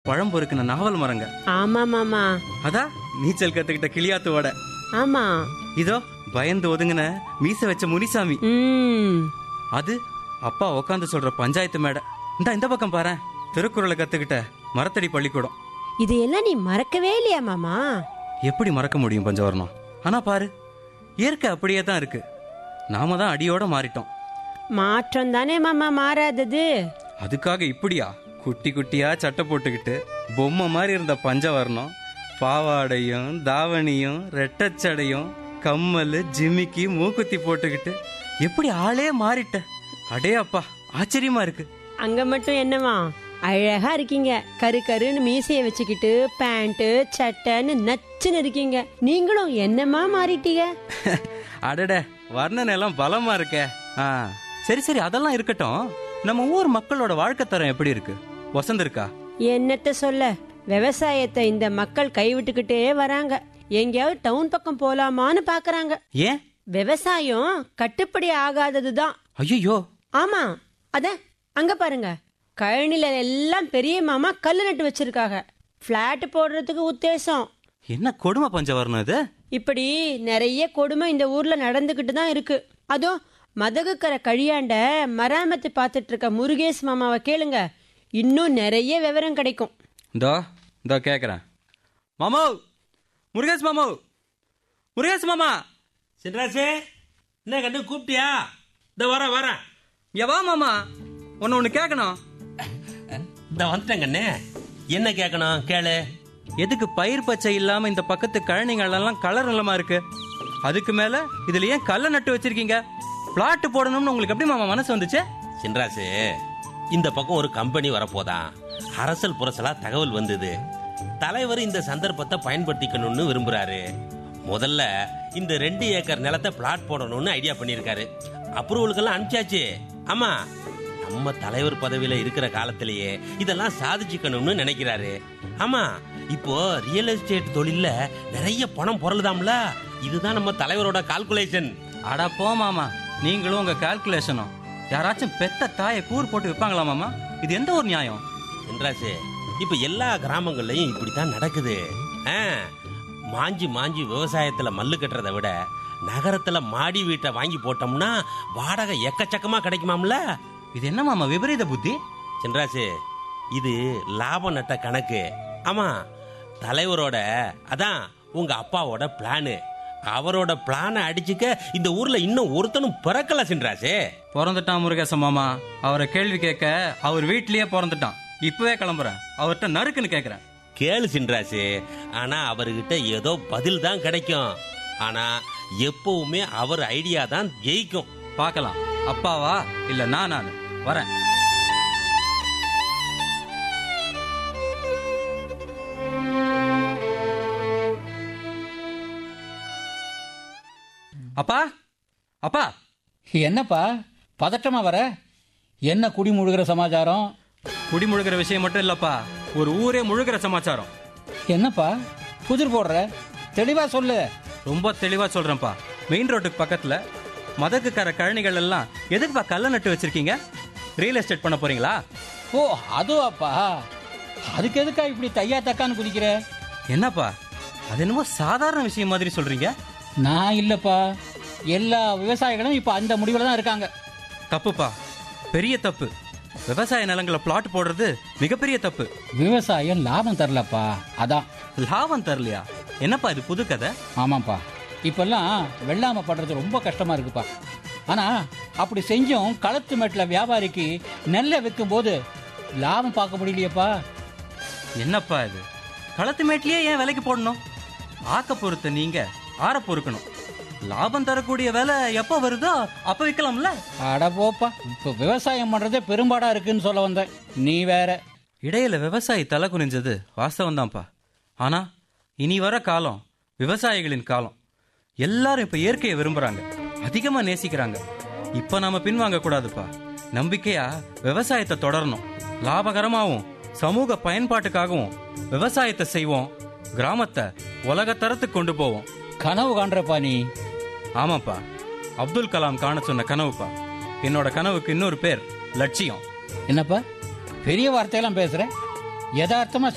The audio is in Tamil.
பழம் பொறுக்கின நாவல் மரங்க. ஆமா மாமா. அதான் நீச்சல் கத்துக்கிட்ட கிளியாத்துவோட. ஆமா. இதோ பயந்து ஒதுங்கின மீச வச்ச முனிசாமி. அது அப்பா உக்காந்து சொல்ற பஞ்சாயத்து மேடை. இந்த பக்கம் பாரு, திருக்குறளை கத்துக்கிட்ட மரத்தடி பள்ளிக்கூடம். இது எல்லாம் நீ மறக்கவே இல்லையா மாமா? எப்படி மறக்க முடியும் பஞ்சவர்ணம்? ஆனா பாரு, இயற்கை அப்படியே தான் இருக்கு. நாம தான் அடியோட மாறிட்டோம். மாற்றம் தானே மாமா மாறாதது. அதுக்காக இப்படியா குட்டி குட்டியா சட்டை போட்டுக்கிட்டு பொம்மை மாதிரி இருந்த பஞ்சவர்ணம் பாவாடையும் தாவணியும் ரெட்டச்சடையும் கம்மல் ஜிமிக்கி மூக்குத்தி போட்டுக்கிட்டு எப்படி ஆளே மாறிட்ட? அடே அப்பா, ஆச்சரியமா இருக்கு. அங்க மட்டும் என்னமா அழகா இருக்கீங்க. கரு கருன்னு மீசைய வச்சுக்கிட்டு பேண்ட் சட்டைன்னு நச்சுன்னு இருக்கீங்க. நீங்களும் என்னமா மாறிட்டீங்க? அடட, வர்ணனை எல்லாம் பலமா இருக்கே. சரி சரி, அதெல்லாம் இருக்கட்டும். நம்ம ஊர் மக்களோட வாழ்க்கை தரம் எப்படி இருக்கு? வசந்திருக்கா? என்னத்த சொல்ல, விவசாயத்தை இந்த மக்கள் கைவிட்டுக்கிட்டே வராங்க. எங்கேயாவது டவுன் பக்கம் போலாமான்னு பாக்குறாங்க. ஏன்? விவசாயம் கட்டுப்படி ஆகாததுதான். ஐயோ. ஆமா, அத அங்க பாருங்க, கழனில எல்லாம் பெரிய மாமா கல்லு நட்டு வச்சிருக்காங்க. பிளாட் போடுறதுக்கு உத்தேசம். என்ன கொடுமை பஞ்சவர்ணம் இது? இப்படி நிறைய கொடுமை இந்த ஊர்ல நடந்துகிட்டு தான் இருக்கு. அதோ மதகுக்கரை கழியாண்ட மராமத்து பார்த்துட்டு இருக்க முருகேஷ் மாமாவை கேளுங்க, இன்னும் நிறைய விவரம் கிடைக்கும். இதோ கேக்குறேன். மாமா, முருகேஷ் மாமா, முருகேஷ் மாமா. சின்ராசே, என்ன கண்டு கூப்பிட்டியா? இந்த வரேன். வா மாமா, ஒன்னு கேட்கணும். இந்த வந்துட்டேன் கண்ணே. என்ன கேட்கணும் கேளு. எதுக்கு பயிர் பச்சை இல்லாம இந்த பக்கத்து கழனிகள் எல்லாம் கலர் நிலமா இருக்கு? அதுக்கு மேல இதுல ஏன் கல்ல நட்டு வச்சிருக்கீங்க? பிளாட் போடணும்னு உங்களுக்கு எப்படி மாமா மனசு வந்துச்சு? சின்ராசு, இந்த பக்கம் ஒரு கம்பெனி வரப்போதான். அரசல் புரசலா தகவல் வந்தது. தலைவர் இந்த சந்தர்ப்பத்தை பயன்படுத்திக்கணும்னு விரும்புறாரு. முதல்ல இந்த 2 ஏக்கர் நிலத்தை பிளாட் போடணும்னு ஐடியா பண்ணிருக்காரு. அப்ரூவலுக்கெல்லாம் அனுப்பிச்சாச்சு. ஆமா, நம்ம தலைவர் பதவியில இருக்கிற காலத்திலேயே இதெல்லாம் சாதிச்சுக்கணும்னு நினைக்கிறாரு. ஆமா, இப்போ ரியல் எஸ்டேட் தொழில நிறைய பணம் பொருள்தாம்ல. இதுதான் நம்ம தலைவரோட கால்குலேஷன். அடா போ மாமா, நீங்களும் உங்க கால்குலேஷனும். யாராச்சும் பெத்த தாயை கூர் போட்டு வைப்பாங்களா மாமா? இது எந்த ஒரு நியாயம்? என்றாசே, இப்ப எல்லா கிராமங்கள்லயும் இப்படித்தான் நடக்குது. மாஞ்சி விவசாயத்துல மல்லு கட்டுறதை விட நகரத்துல மாடி வீட்டை வாங்கி போட்டோம்னா வாடகை எக்கச்சக்கமா கிடைக்குமாம்ல. இது என்ன மாமா விபரீத புத்தி? சென்றாசு, இது லாப நட்ட கணக்கு. ஆமா, தலைவரோட, அதான் உங்க அப்பாவோட பிளானு. அவரோட பிளானை அடிச்சுக்க இந்த ஊர்ல இன்னும் ஒருத்தனும் பிறக்கல. சென்றாசே, பிறந்துட்டான் முருகேச மாமா. அவரை கேள்வி கேட்க அவர் வீட்லயே பிறந்துட்டான். இப்பவே கிளம்புறேன், அவர்கிட்ட நறுக்குன்னு கேக்குறேன். கேளு சின்ராசு. ஆனா அவர்கிட்ட ஏதோ பதில் தான் கிடைக்கும். ஆனா எப்பவுமே அவர் ஐடியா தான் ஜெயிக்கும். பார்க்கலாம், அப்பாவா இல்ல நான் வரேன். அப்பா, அப்பா. என்னப்பா பதட்டமா வர? என்ன குடி முழுகிற சமாச்சாரம்? குடி முழுகிற விஷயம் மட்டும் இல்லப்பா, ஒரு ஊரே முழுகிற சமாச்சாரம். என்னப்பா புதிர் போடுற? தெளிவா சொல்லு. ரொம்ப தெளிவா சொல்றேன்ப்பா. மெயின் ரோட்டுக்கு பக்கத்துல மதகுக்கரை கழனிகள் எல்லாம் எதுக்குப்பா கல்ல நட்டு வச்சிருக்கீங்க? ரியல் எஸ்டேட் பண்ண போறீங்களா? ஓ, அதுவாப்பா. அதுக்கு எதுக்கா இப்படி தையா தக்கான்னு குதிக்கிற? என்னப்பா, அது என்னமோ சாதாரண விஷயம் மாதிரி சொல்றீங்க. நான் இல்லப்பா, எல்லா விவசாயிகளும் இப்ப அந்த முடிவுல தான் இருக்காங்க. தப்புப்பா, பெரிய தப்பு. விவசாய நிலங்களை பிளாட் போடுறது மிகப்பெரிய தப்பு. விவசாயம் லாபம் தரலப்பா, அதான். லாபம் தரலையா? என்னப்பா இது புது கதை? ஆமாப்பா, இப்பெல்லாம் வெள்ளாமை படுறது ரொம்ப கஷ்டமா இருக்குப்பா. ஆனா அப்படி செஞ்சும் களத்து மேட்ல வியாபாரிக்கு நெல்லை விற்கும் போது லாபம் பார்க்க முடியலையப்பா. என்னப்பா இது? களத்து மேட்லயே ஏன் விலைக்கு போடணும்? ஆக்க பொறுத்த நீங்க ஆற பொறுக்கணும். லாபம் தரக்கூடிய வேலை எப்ப வருதோ அப்ப விற்கலாம்ல. அட போப்பா, இப்ப விவசாயம் பண்றதே பெரும்பாடா இருக்குன்னு சொல்ல வந்த நீ வேற. இடையில விவசாயி தலை குனிஞ்சது வாஸ்தவம் தான்ப்பா. ஆனா இனி வர காலம் விவசாயிகளின் காலம். எல்லாரும் இப்ப இயற்கையை விரும்புறாங்க, அதிகமா நேசிக்கிறாங்க. இப்ப நாம பின்வாங்க கூடாதுப்பா. நம்பிக்கையா விவசாயத்தை தொடரணும். லாபகரமாவும் சமூக பயன்பாட்டுக்காகவும் விவசாயத்தை செய்வோம். கிராமத்தை உலகத்தரத்துக்கு கொண்டு போவோம். கனவு காண்றப்பா நீ. ஆமாப்பா, அப்துல் கலாம் காண சொன்ன கனவுப்பா. என்னோட கனவுக்கு இன்னொரு பேர் லட்சியம். என்னப்பா பெரிய வார்த்தையெல்லாம் பேசுற? யதார்த்தமா